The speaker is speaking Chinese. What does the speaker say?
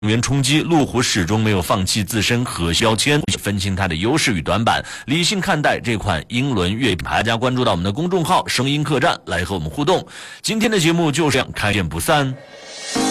源冲击，路虎始终没有放弃自身核心标签，分清它的优势与短板，理性看待这款英伦越野品牌。大家关注到我们的公众号声音客栈来和我们互动。今天的节目就是这样，开见不散。